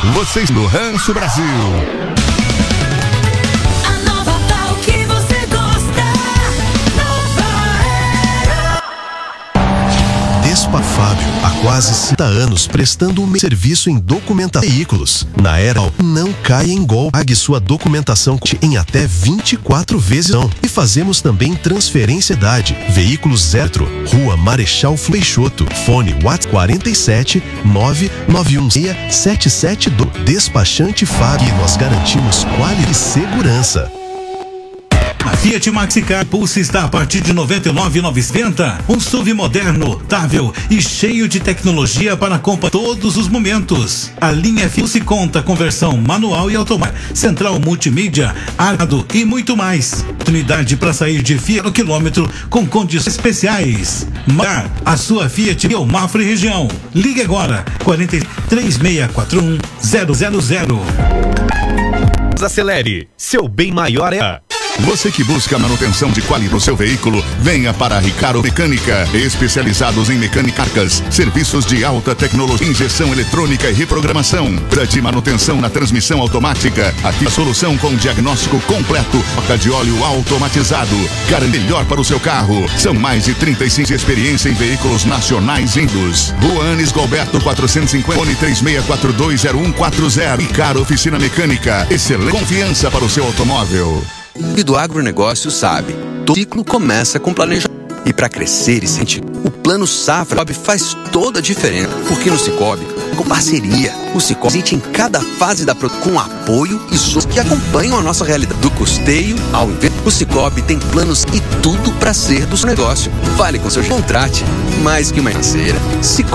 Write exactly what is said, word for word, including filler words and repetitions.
Vocês no Rancho Brasil. Despa Fábio, há quase cinquenta anos prestando um serviço em documentação de veículos. Na era, não caia em golpe. Pague sua documentação em até vinte e quatro vezes. E fazemos também transferência de idade. Veículos Zetro, Rua Marechal Peixoto. Fone WhatsApp quarenta e sete, nove nove um seis, sete sete dois. Despachante Fábio. E nós garantimos qualidade e segurança. A Fiat Maxicar Pulse está a partir de noventa e nove mil e noventa. Um S U V moderno, tável e cheio de tecnologia para acompanhar todos os momentos. A linha Pulse conta com versão manual e automática, central multimídia, arado e muito mais. Oportunidade para sair de Fiat no quilômetro com condições especiais. Mar, a sua Fiat e o Mafra região. Ligue agora, quarenta e três, seis quatro um, zero zero zero. Acelere, seu bem maior é... Você que busca manutenção de qualidade no seu veículo, venha para a Ricaro Mecânica, especializados em mecânicas, serviços de alta tecnologia, injeção eletrônica e reprogramação, para de manutenção na transmissão automática. Aqui a solução com diagnóstico completo, troca de óleo automatizado, cara melhor para o seu carro. São mais de trinta e cinco de experiência em veículos nacionais vindos. Rua Anis Galberto quatrocentos e cinquenta, fone três seis quatro dois zero um quatro zero. Ricaro Oficina Mecânica, excelente confiança para o seu automóvel. E do agronegócio sabe, todo ciclo começa com planejamento. E para crescer e sentir, o Plano Safra faz toda a diferença. Porque no Cicobi, com parceria, o Cicobi existe em cada fase da produção, com apoio e soluções que acompanham a nossa realidade. Do custeio ao investimento, o Cicobi tem planos e tudo para ser do seu negócio. Fale com seu contrate, mais que uma financeira. Cicobi.